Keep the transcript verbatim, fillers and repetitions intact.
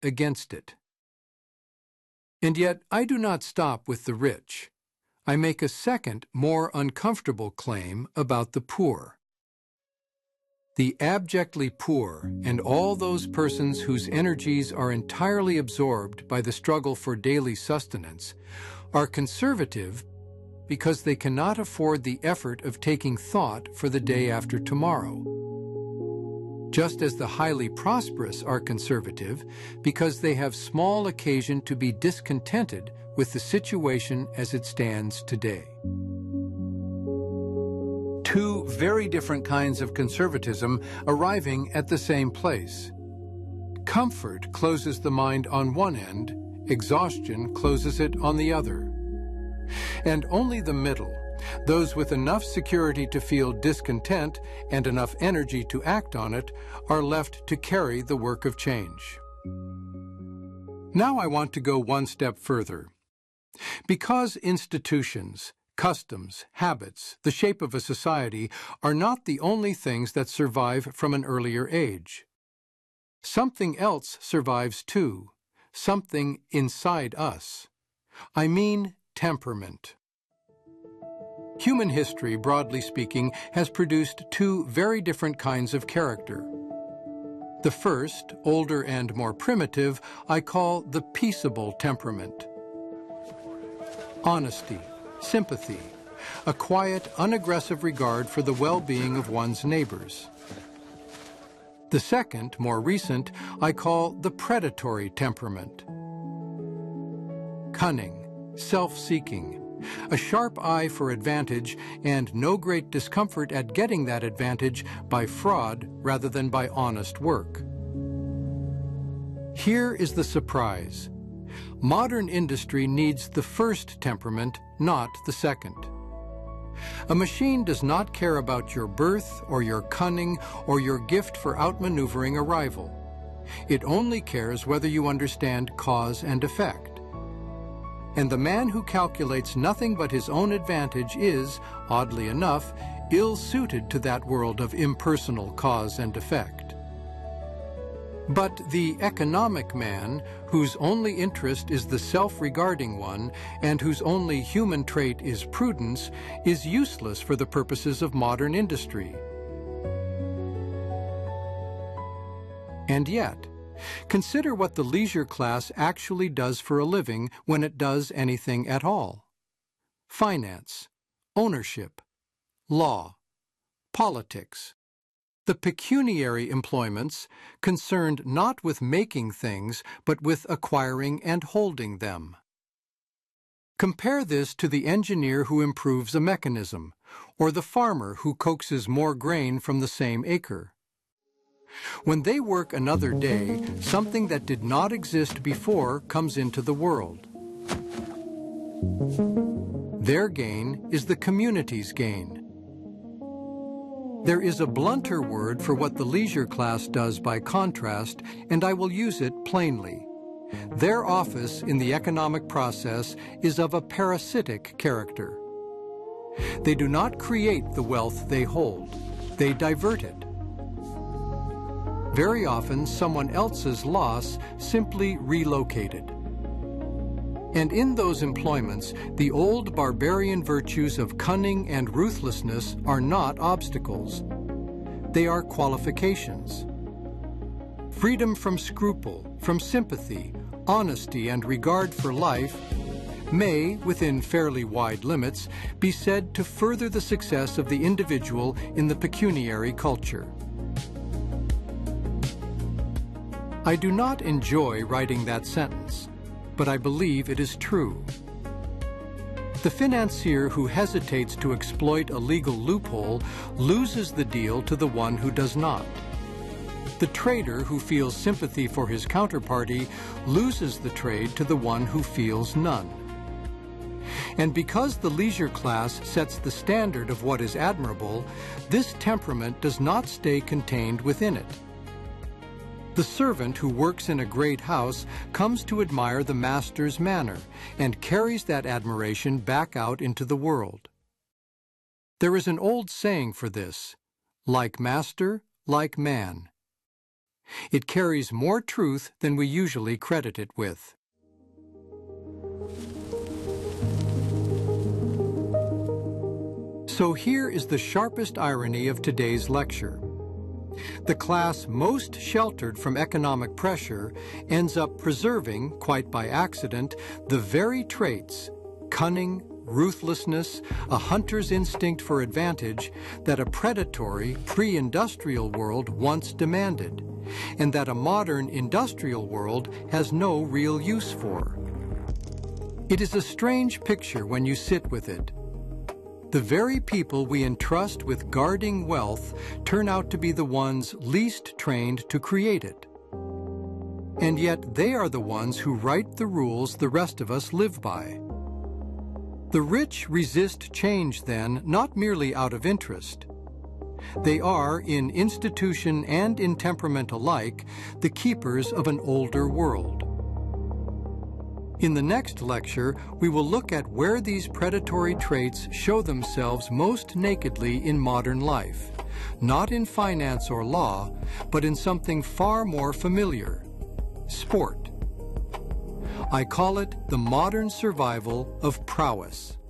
against it. And yet I do not stop with the rich. I make a second, more uncomfortable claim about the poor. The abjectly poor and all those persons whose energies are entirely absorbed by the struggle for daily sustenance are conservative because they cannot afford the effort of taking thought for the day after tomorrow. Just as the highly prosperous are conservative because they have small occasion to be discontented with the situation as it stands today. Two very different kinds of conservatism arriving at the same place. Comfort closes the mind on one end, exhaustion closes it on the other. And only the middle, those with enough security to feel discontent and enough energy to act on it, are left to carry the work of change. Now I want to go one step further. Because institutions, customs, habits, the shape of a society are not the only things that survive from an earlier age. Something else survives too, something inside us. I mean temperament. Human history, broadly speaking, has produced two very different kinds of character. The first, older and more primitive, I call the peaceable temperament. Honesty, sympathy, a quiet, unaggressive regard for the well-being of one's neighbors. The second, more recent, I call the predatory temperament. Cunning, self-seeking, a sharp eye for advantage and no great discomfort at getting that advantage by fraud rather than by honest work. Here is the surprise. Modern industry needs the first temperament, not the second. A machine does not care about your birth or your cunning or your gift for outmaneuvering a rival. It only cares whether you understand cause and effect. And the man who calculates nothing but his own advantage is, oddly enough, ill-suited to that world of impersonal cause and effect. But the economic man, whose only interest is the self-regarding one, and whose only human trait is prudence, is useless for the purposes of modern industry. And yet, consider what the leisure class actually does for a living when it does anything at all. Finance, ownership, law, politics. The pecuniary employments concerned not with making things, but with acquiring and holding them. Compare this to the engineer who improves a mechanism, or the farmer who coaxes more grain from the same acre. When they work another day, something that did not exist before comes into the world. Their gain is the community's gain. There is a blunter word for what the leisure class does by contrast, and I will use it plainly. Their office in the economic process is of a parasitic character. They do not create the wealth they hold. They divert it. Very often, someone else's loss simply relocated. And in those employments, the old barbarian virtues of cunning and ruthlessness are not obstacles. They are qualifications. Freedom from scruple, from sympathy, honesty, and regard for life may, within fairly wide limits, be said to further the success of the individual in the pecuniary culture. I do not enjoy writing that sentence, but I believe it is true. The financier who hesitates to exploit a legal loophole loses the deal to the one who does not. The trader who feels sympathy for his counterparty loses the trade to the one who feels none. And because the leisure class sets the standard of what is admirable, this temperament does not stay contained within it. The servant who works in a great house comes to admire the master's manner and carries that admiration back out into the world. There is an old saying for this, like master, like man. It carries more truth than we usually credit it with. So here is the sharpest irony of today's lecture. The class most sheltered from economic pressure ends up preserving, quite by accident, the very traits, cunning, ruthlessness, a hunter's instinct for advantage, that a predatory, pre-industrial world once demanded, and that a modern industrial world has no real use for. It is a strange picture when you sit with it. The very people we entrust with guarding wealth turn out to be the ones least trained to create it. And yet they are the ones who write the rules the rest of us live by. The rich resist change, then, not merely out of interest. They are, in institution and in temperament alike, the keepers of an older world. In the next lecture, we will look at where these predatory traits show themselves most nakedly in modern life, not in finance or law, but in something far more familiar: sport. I call it the modern survival of prowess.